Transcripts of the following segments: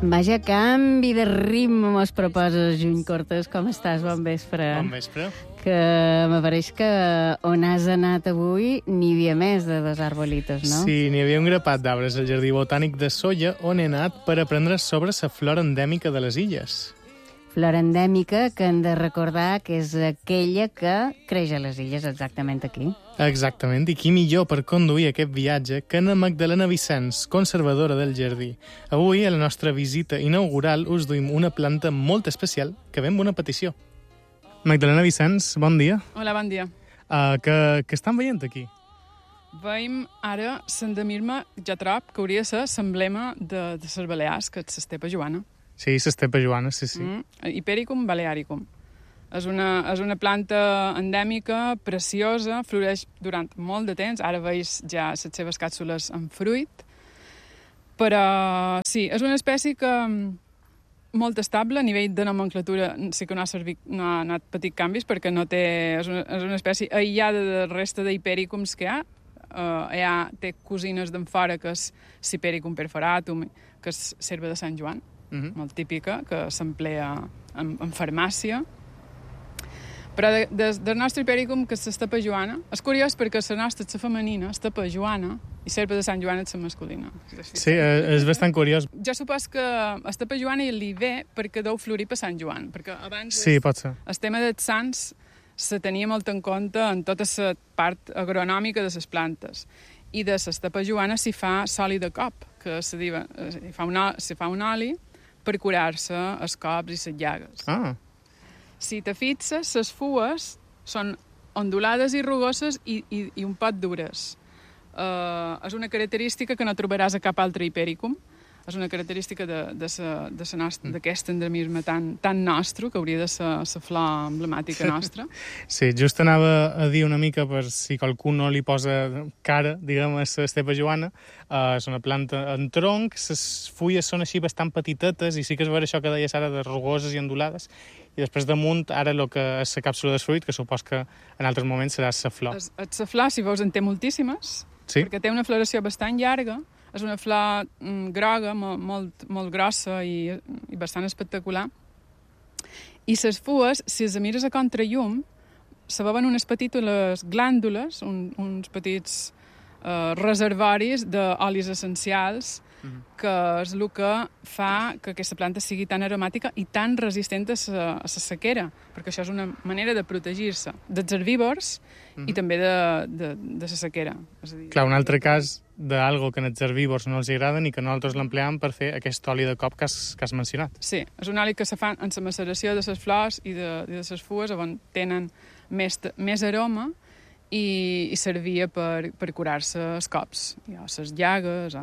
Vaja, canvi de ritme mos proposes, Juny Cortés. Com estàs? Bon vespre. Bon vespre. Que m'apareix que on has anat avui n'hi havia més de dos arbolitos, no? Sí, n'hi havia un grapat d'arbres al Jardí Botànic de Sóller, on he anat per aprendre sobre la flora endèmica de les illes. Flora endèmica que hem de recordar que és aquella que creix a les illes, exactament aquí. Exactament, i qui millor per conduir aquest viatge que na Magdalena Vicens, conservadora del jardí. Avui, a la nostra visita inaugural, us duim una planta molt especial que ve amb una petició. Magdalena Vicens, bon dia. Hola, bon dia. Que estan veient aquí? Veiem ara l'endemisme jatrop, que hauria de ser l'emblema de les Balears, que és l'estepa joana. Sí, l'estepa joana, sí. Hipericum balearicum. És una planta endèmica, preciosa, floreix durant molt de temps. Ara veus ja les seves càpsules amb fruit. Però sí, és una espècie que molt estable a nivell de nomenclatura. Sí que no ha anat petit canvis perquè no té, és una espècie aïllada de la resta d'hipericums que hi ha. Té cosines d'en fora, que és l'Hipericum perforatum, que és l'herba de Sant Joan, molt típica, que s'emplea en farmàcia. Però del nostre hipericum, que és l'estepa joana, és curiós perquè la nostra és la femenina, estepa joana, i l'herba de Sant Joan és la masculina. Sí, és bastant curiós. Jo supos que estepa joana li ve perquè deu florir per Sant Joan, perquè abans sí, pot ser. El tema dels sants se tenia molt en compte en tota la part agronòmica de les plantes. I de l'estepa joana s'hi fa soli de cop, que s'hi fa un oli per curar-se els cops i les llagues. Si te fixes, les fues són ondulades i rugoses i un pot dures. És una característica que no trobaràs a cap altre hipericum. És una característica d'aquest endemisme tan nostre, que hauria de ser la flor emblemàtica nostra. Sí, just anava a dir una mica per si qualcú no li posa cara, diguem, a l'estepa joana. És una planta en tronc, les fulles són així bastant petitetes i sí que es veu això que deies ara de rugoses i ondulades. I després damunt, ara el que és la càpsula de fruit, que supos que en altres moments serà la flor. La flor, si veus, en té moltíssimes, sí? Perquè té una floració bastant llarga. És una flor groga, molt grossa i bastant espectacular. I les fues, si les mires a contrallum, se veuen unes petites glàndules, uns petits reservoris d'olis essencials, que és el que fa que aquesta planta sigui tan aromàtica i tan resistent a la sequera, perquè això és una manera de protegir-se dels herbívors i també de la sequera. És a dir, clar, un altre cas d'algo que als herbívors no els agrada i que nosaltres l'empleam per fer aquest oli de cop que has mencionat. Sí, és un oli que se fa en la maceració de les flors i de les fues, on tenen més aroma i servia per curar-se els cops, les llagues.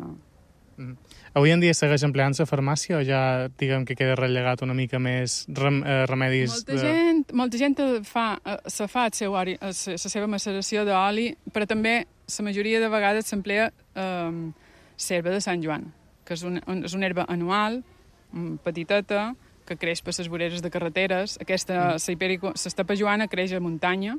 Avui en dia segueix empleant-se a farmàcia o ja diguem que queda relegat una mica més remedis? Molta gent fa la seva maceració d'oli, però també la majoria de vegades s'emplea l'herba de Sant Joan, que és una herba anual, petiteta, que creix per les voreres de carreteres. L'estepa joana creix a muntanya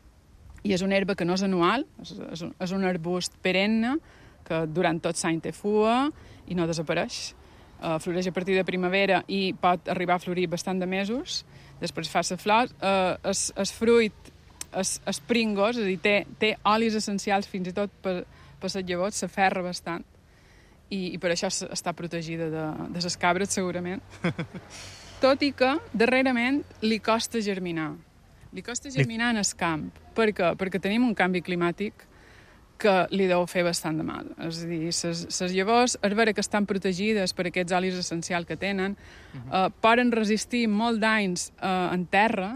i és una herba que no és anual, és un arbust perenne que durant tot l'any té fua i no desapareix. Floreix a partir de primavera i pot arribar a florir bastant de mesos. Després fa la flor. El fruit és pringos, és a dir, té olis essencials fins i tot per les llavors, s'aferra bastant. I per això està protegida de les cabres, segurament. Tot i que, darrerament, li costa germinar. Li costa germinar en el camp. Per què? Perquè tenim un canvi climàtic que li deu fer bastant de mal. És a dir, les llavors, és vera que estan protegides per aquests olis essencials que tenen, poden resistir molt d'anys en terra,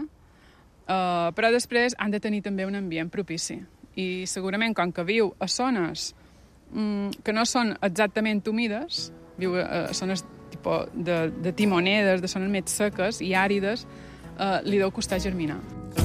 però després han de tenir també un ambient propici. I segurament, com que viu a zones que no són exactament humides, viu a zones de timonedes, de zones més seques i àrides, li deu costar germinar.